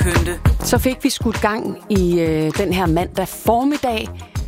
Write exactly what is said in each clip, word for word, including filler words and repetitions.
pynte. Så fik vi skudt gang i øh, den her mandag formiddag,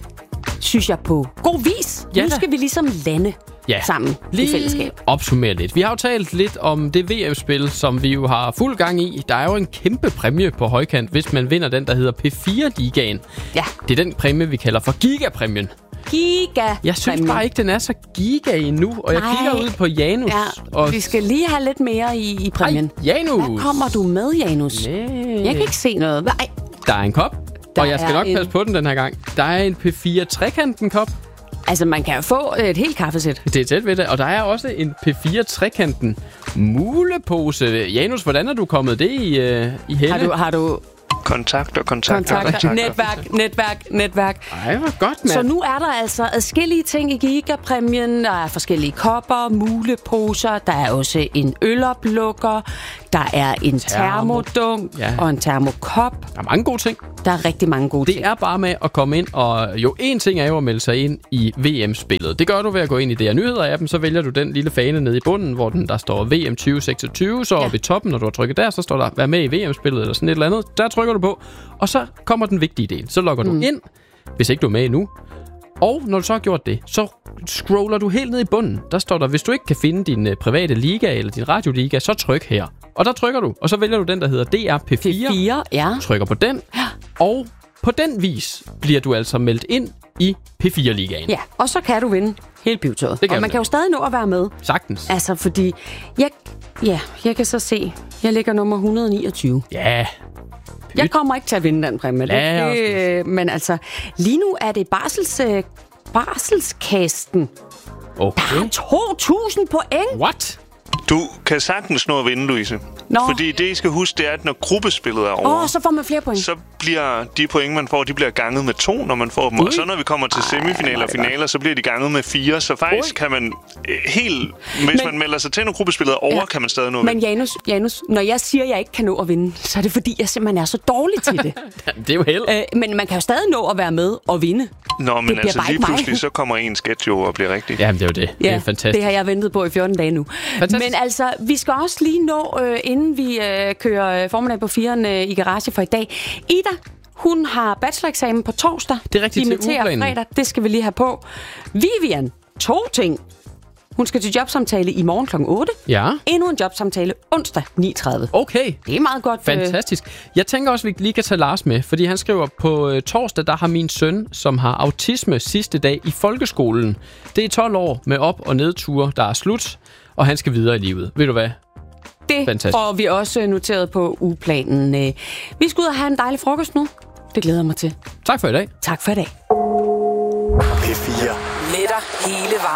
synes jeg, på god vis. Ja, nu da. skal vi ligesom lande Ja. sammen Lige i fællesskab. opsummere lidt. Vi har jo talt lidt om det V M-spil, som vi jo har fuld gang i. Der er jo en kæmpe præmie på højkant, hvis man vinder den, der hedder P fire Ligaen. Ja. Det er den præmie, vi kalder for Gigapræmien. Giga. Jeg synes bare ikke, den er så giga endnu, og jeg Nej. kigger ud på Janus. Ja, og vi skal lige have lidt mere i, i præmien. Ej, Janus! Hvad kommer du med, Janus? Nej. Jeg kan ikke se noget. Nej. Der er en kop, Der og jeg skal er nok en- passe på den den her gang. Der er en P fire trekanten kop. Altså, man kan jo få et helt kaffesæt. Det er tæt ved det. Og der er også en P fire trekanten mulepose. Janus, hvordan er du kommet det i, uh, i hælde? Har du, har du Kontakter, kontakter, kontakter? Netværk, netværk, netværk. Ej, hvor godt, mand. Så nu er der altså adskillige ting i Gigapræmien. Der er forskellige kopper, muleposer. Der er også en øloplukker. Der er en Termo. termodunk Ja. og en termokop. Der er mange gode ting. Der er rigtig mange gode ting. Det er bare med at komme ind, og jo, en ting er jo at melde sig ind i V M-spillet. Det gør du ved at gå ind i D R Nyheder-appen, så vælger du den lille fane nede i bunden, hvor den, der står V M tyve seksogtyve, så Ja. oppe i toppen, når du har trykket der, så står der, vær med i V M-spillet, eller sådan et eller andet. Der trykker du på, og så kommer den vigtige del. Så logger du Mm. ind, hvis ikke du er med endnu. Og når du så har gjort det, så scroller du helt ned i bunden. Der står der, hvis du ikke kan finde din uh, private liga eller din radioliga, så tryk her. Og der trykker du, og så vælger du den, der hedder D R P fire. P fire, ja. Trykker på den, og på den vis bliver du altså meldt ind i P fire Ligaen. Ja, og så kan du vinde hele pivetøjet. Det kan Og man du. kan jo stadig nå at være med. Sagtens. Altså, fordi jeg, ja, jeg kan så se, jeg ligger nummer et hundrede og niogtyve. Ja. Jeg kommer ikke til at vinde den præmie. Ja, Det, det, men altså, lige nu er det barsels, øh, barselskasten. Der Okay. er to tusind point. What? Du kan sagtens nå at vinde, Louise. Nå. Fordi det, I skal huske, det er, at når gruppespillet er over, Åh, oh, så får man flere point. så bliver de point, man får, de bliver ganget med to, når man får dem. Ui. Og så når vi kommer til semifinaler og finaler, så bliver de ganget med fire. Så faktisk Ui. kan man øh, helt... Hvis Men- man melder sig til, når gruppespillet er over, Ja. kan man stadig nå at Men vinde. Janus, Janus, når jeg siger, at jeg ikke kan nå at vinde, så er det fordi, jeg simpelthen er så dårlig til det. Det er jo held. øh, men man kan jo stadig nå at være med og vinde. Nå, men bliver altså bare lige ikke mig. pludselig, så kommer en sketch jo og bliver rigtig. Jamen, det er jo det. Det er fantastisk. det har jeg ventet på i fjorten dage nu. Fantastisk. Men altså, vi skal også lige nå, øh, inden vi øh, kører øh, formiddag på firen øh, i garage for i dag. Ida, hun har bacheloreksamen på torsdag. Det er rigtigt, til Dimitterer ugeplanen. fredag. Det skal vi lige have på. Vivian, to ting. Hun skal til jobsamtale i morgen klokken otte. Ja. Endnu en jobsamtale onsdag ni tredive. Okay. Det er meget godt. øh, Fantastisk. Jeg tænker også, at vi lige kan tage Lars med, fordi han skriver, på øh, torsdag, der har min søn, som har autisme sidste dag i folkeskolen. Det er tolv år med op- og nedture, der er slut, og han skal videre i livet. Ved du hvad? Det Fantastisk. får vi også noteret på ugeplanen. Øh, Vi skal ud og have en dejlig frokost nu. Det glæder jeg mig til. Tak for i dag. Tak for i dag. P fire. Letter hele vejen.